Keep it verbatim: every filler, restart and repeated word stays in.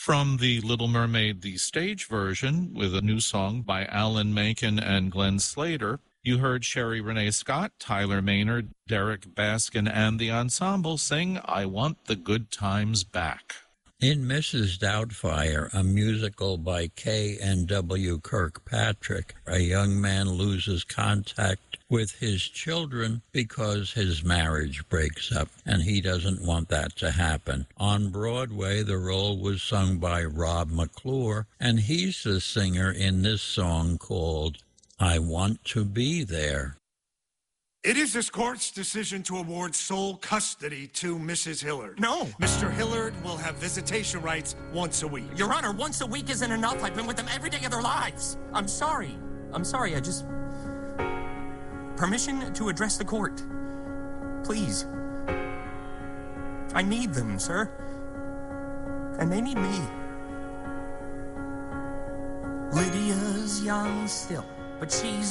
From The Little Mermaid, the stage version, with a new song by Alan Menken and Glenn Slater, you heard Sherry Renee Scott, Tyler Maynard, Derek Baskin, and the ensemble sing I Want the Good Times Back. In Missus Doubtfire, a musical by K and W Kirkpatrick, a young man loses contact with his children because his marriage breaks up, and he doesn't want that to happen. On Broadway, the role was sung by Rob McClure, and he's the singer in this song called I Want to Be There. It is this court's decision to award sole custody to Missus Hillard. No. Mister Hillard will have visitation rights once a week. Your Honor, once a week isn't enough. I've been with them every day of their lives. I'm sorry. I'm sorry. I just... Permission to address the court. Please. I need them, sir. And they need me. Lydia's young still, but she's